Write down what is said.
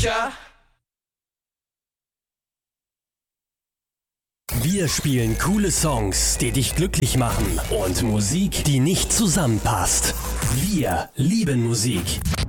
Wir spielen coole Songs, die dich glücklich machen und Musik, die nicht zusammenpasst. Wir lieben Musik.